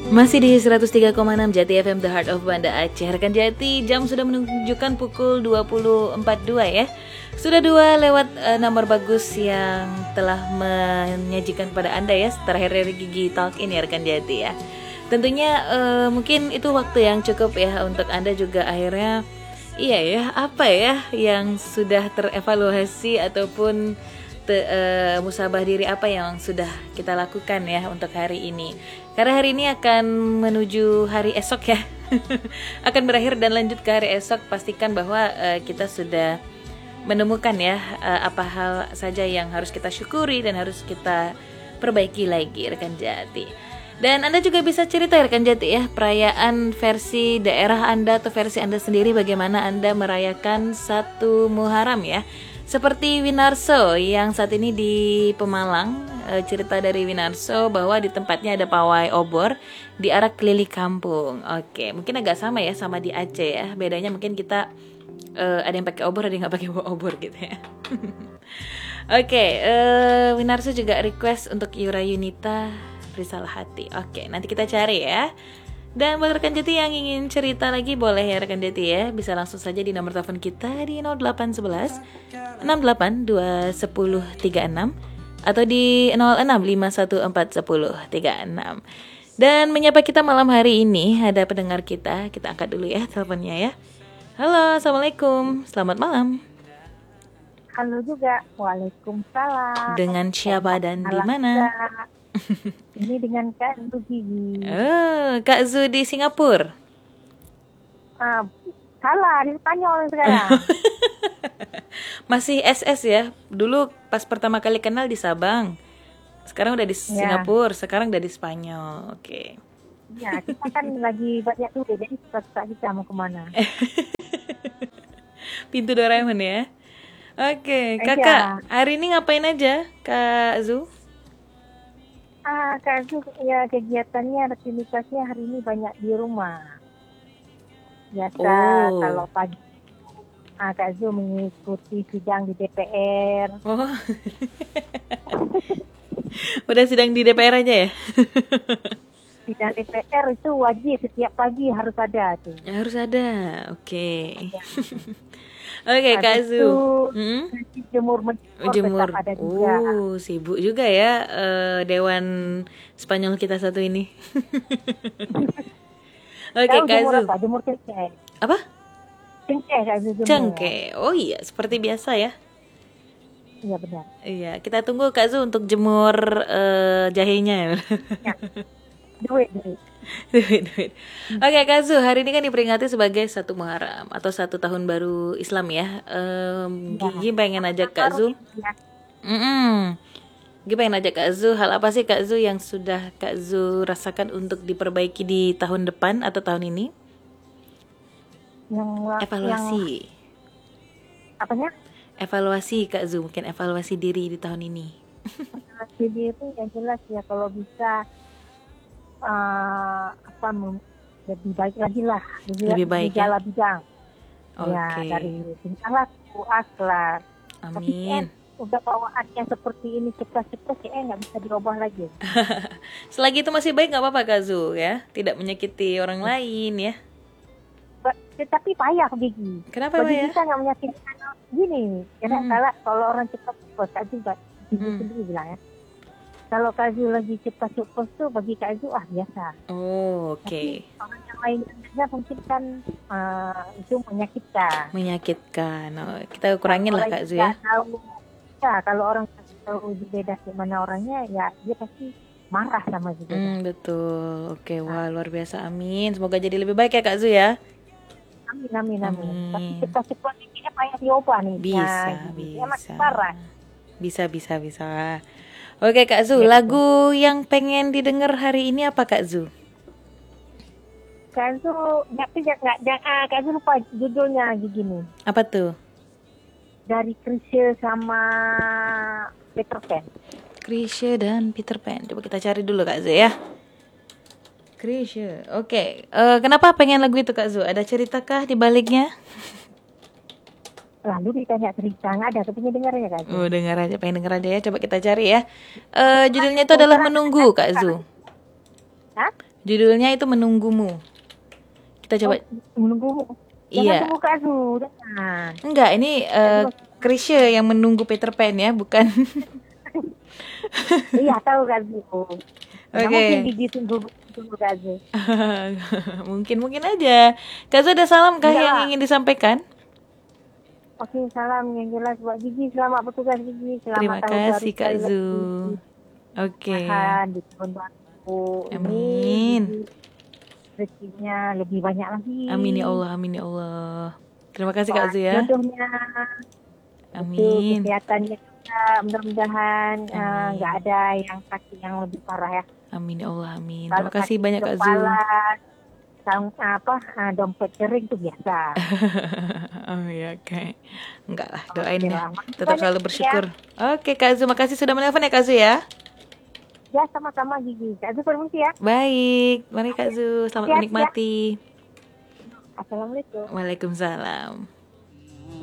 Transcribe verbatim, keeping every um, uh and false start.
Masih di seratus tiga koma enam Jati F M The Heart of Banda Aceh. Rekan Jati, jam sudah menunjukkan pukul dua puluh empat dua ya. Sudah dua lewat uh, nomor bagus yang telah menyajikan kepada Anda ya terakhir dari Gigi Talk ini rekan Jati ya. Tentunya uh, mungkin itu waktu yang cukup ya untuk Anda juga akhirnya iya ya, apa ya yang sudah terevaluasi ataupun te, uh, musabah diri apa yang sudah kita lakukan ya untuk hari ini. Karena hari ini akan menuju hari esok ya. Akan berakhir dan lanjut ke hari esok. Pastikan bahwa uh, kita sudah menemukan ya uh, apa hal saja yang harus kita syukuri dan harus kita perbaiki lagi rekan Jati. Dan Anda juga bisa cerita rekan Jati ya, perayaan versi daerah Anda atau versi Anda sendiri, bagaimana Anda merayakan satu Muharram ya. Seperti Winarso yang saat ini di Pemalang, e, cerita dari Winarso bahwa di tempatnya ada pawai obor di arah keliling kampung. Oke, mungkin agak sama ya sama di Aceh ya. Bedanya mungkin kita e, ada yang pakai obor, ada yang nggak pakai obor gitu ya. Oke, e, Winarso juga request untuk Yura Yunita Risalah Hati. Oke, nanti kita cari ya. Dan buat rekan Jati yang ingin cerita lagi boleh ya rekan Jati ya, bisa langsung saja di nomor telepon kita di nol delapan satu satu enam delapan dua satu nol tiga enam atau di nol enam lima satu empat satu nol tiga enam. Dan menyapa kita malam hari ini ada pendengar kita, kita angkat dulu ya teleponnya ya. Halo, assalamualaikum, selamat malam. Halo juga, waalaikumsalam. Dengan siapa dan di mana? Ini dengan Kak Zu Gigi. Oh, Kak Zu di Singapura. Ah, salah, di Spanyol sekarang. Masih S S ya. Dulu pas pertama kali kenal di Sabang. Sekarang udah di Ya. Singapura, sekarang udah di Spanyol. Oke. Ya, kita kan lagi banyak tuh, jadi suka-suka kita mau kemana. Pintu Doraemon ya. Oke, Iya. Kakak, hari ini ngapain aja, Kak Zu? Ah, Kak Zu, ya kegiatannya, rutinitasnya hari ini banyak di rumah. Biasa Oh. kalau pagi, ah, Kak Zu mengikuti sidang di D P R. Oh. Udah sidang di D P R aja ya? Sidang D P R itu wajib, setiap pagi harus ada tuh. Ya, harus ada. Oke. Oke, Kak Habis Zu. itu Hmm? jemur menjemur Jemur. tetap ada juga. Oh, sibuk juga ya eh, Dewan Spanyol kita satu ini. Oke, Tahu Kak jemur Zu. apa? Jemur cengkeh. Apa? Cengkeh Kak Zu jemur. Cengkeh. Oh iya, seperti biasa ya. Iya benar. Iya, kita tunggu Kak Zu untuk jemur eh, jahenya. Ya. Duit, duit. Duit, duit. Oke, Kak Zu, hari ini kan diperingati sebagai satu Muharram atau satu tahun baru Islam ya. Em, Ya. Gigi pengen ajak Kak Zu. Ya. Mm-mm. Gigi pengen ajak Kak Zu, hal apa sih Kak Zu yang sudah Kak Zu rasakan untuk diperbaiki di tahun depan atau tahun ini? Yang Yang Evaluasi. apanya? Evaluasi Kak Zu, mungkin evaluasi diri di tahun ini. Jadi itu yang jelas ya kalau bisa uh, apa mem- lebih baik lagi lah. Lebih baik, segala bidang. Ya, Oke. dari tingkah laku, akhlak. Tapi eh, Amin. udah bawaannya seperti ini cepat-cepat ya nggak bisa dirubah lagi. Selagi itu masih baik nggak apa-apa Kak Zu ya, tidak menyakiti orang lain ya. Ba- Tetapi payah Gigi. Kenapa Bagi Pak ya? kita nggak menyakitkan gini, karena Hmm. kalau kalau orang cepat post Kak Zu Gigi Hmm. sendiri bilang ya. Kalau Kak Zu lagi cepat post tuh bagi Kak Zu ah biasa. Oh, oke. Tapi orang yang lain sebenarnya mungkin kan uh, itu menyakitkan. Menyakitkan. Oh, kita kurangin lah Orang Kak Zu yang ya. nggak tahu, ya kalau orang nggak tahu beda mana orangnya ya dia pasti marah sama juga. Hmm, betul. Oke, wah luar biasa. Amin. Semoga jadi lebih baik ya Kak Zu ya. Amin amin amin. Amin. Tapi cepat-cepat ini kayaknya payah diubah nih. Bisa, Nah, gitu. Ya, makin bisa. parah. Bisa, bisa, bisa. Oke Kak Zu, lagu yang pengen didengar hari ini apa Kak Zu? Kak Zu, tapi nggak nggak ah, Kak Zu lupa judulnya gini. Apa tuh? Dari Chrisye sama Peter Pan. Chrisye dan Peter Pan. Coba kita cari dulu Kak Zu ya. Chrisye. Oke. Eh, kenapa pengen lagu itu Kak Zu? Ada ceritakah di baliknya? Lalu ditanya cerita nggak ada, tapi dengar ya Kak Zu. Oh, dengar aja, pengen denger aja ya. Coba kita cari ya. Eh, judulnya itu adalah Menunggu Kak Zu. Hah? Judulnya itu Menunggumu. Kita coba. Oh, menunggu. Jangan Iya. tunggu Kak Zu, jangan. Enggak, ini uh, Krisya yang menunggu Peter Pan ya, bukan? Iya tahu Kak Zu. Nggak Oke. mungkin Gigi tunggu tunggu Kak Zu. mungkin mungkin aja. Kak Zu ada salam kah Enggak yang lah. ingin disampaikan? Oke, salam yang jelas buat Gigi. Selamat bertugas Gigi. Selamat Terima tahun baru kasih Kak sekali Zu. lagi. Oke. Tahan di tahun baru. Amin. Ini rezekinya lebih banyak lagi. Amin ya Allah, amin ya Allah. Terima kasih Kak Wah, Zu ya. jodohnya. Amin. Itu kesehatannya juga mudah-mudahan eh, nggak Amin. ada yang sakit yang lebih parah ya. Amin ya Allah, amin. Kalau Terima kasih sakit banyak Kak Zu. kepala, sang- apa ah, dompet kering itu biasa. Oh ya, oke. Enggak lah, Oke doain ya. lah, makasih Tetap banyak, selalu Gigi, bersyukur. Oke Kak Zu, makasih sudah menelpon ya Kak Zu ya. Ya, ya sama-sama Gigi. Kak Zu permisi ya. Baik, mari Kak Zu, selamat Siap, menikmati. Assalamualaikum. Waalaikumsalam.